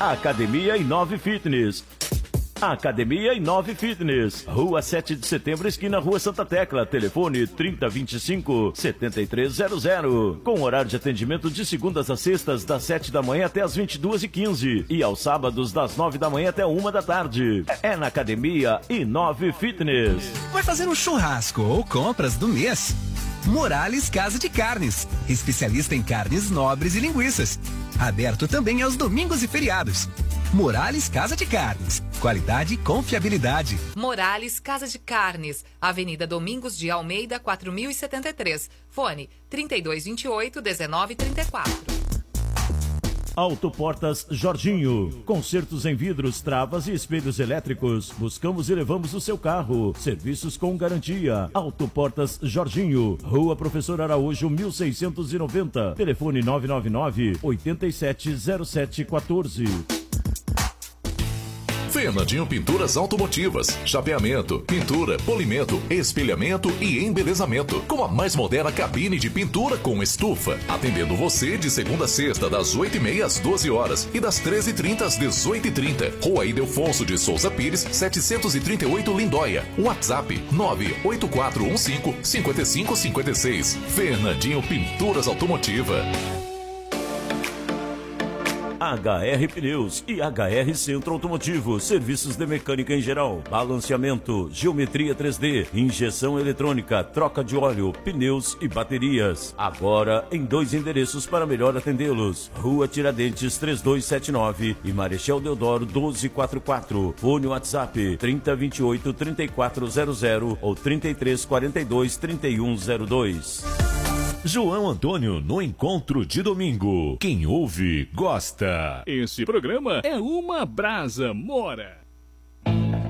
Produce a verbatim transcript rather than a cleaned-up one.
Academia Inove Fitness. Academia Inove Fitness, Rua sete de Setembro, esquina Rua Santa Tecla, telefone trinta, vinte e cinco, setenta e três zero zero, com horário de atendimento de segundas a sextas, das sete da manhã até as vinte e duas e quinze, e aos sábados das nove da manhã até uma da tarde. É na Academia Inove Fitness. Vai fazer um churrasco ou compras do mês? Morales Casa de Carnes, especialista em carnes nobres e linguiças. Aberto também aos domingos e feriados. Morales Casa de Carnes, qualidade e confiabilidade. Morales Casa de Carnes, Avenida Domingos de Almeida, quatro mil e setenta e três. Fone trinta e dois, vinte e oito, dezenove, trinta e quatro. Autoportas Jorginho, consertos em vidros, travas e espelhos elétricos. Buscamos e levamos o seu carro. Serviços com garantia. Autoportas Jorginho, Rua Professor Araújo, mil seiscentos e noventa. Telefone nove nove nove, oito sete zero sete um quatro. Fernandinho Pinturas Automotivas, chapeamento, pintura, polimento, espelhamento e embelezamento, com a mais moderna cabine de pintura com estufa, atendendo você de segunda a sexta das oito e meia às doze horas e das treze e trinta às dezoito e trinta. Rua Ildefonso de Souza Pires, setecentos e trinta e oito, Lindóia. WhatsApp nove oito quatro um cinco, cinco cinco cinco seis. Fernandinho Pinturas Automotiva. H R Pneus e H R Centro Automotivo, serviços de mecânica em geral, balanceamento, geometria três D, injeção eletrônica, troca de óleo, pneus e baterias. Agora em dois endereços para melhor atendê-los: Rua Tiradentes três dois sete nove e Marechal Deodoro doze quarenta e quatro. Fone WhatsApp trinta, vinte e oito, trinta e quatro zero zero ou trinta e três, quarenta e dois, trinta e um zero dois. João Antônio no encontro de domingo. Quem ouve, gosta. Esse programa é uma brasa mora.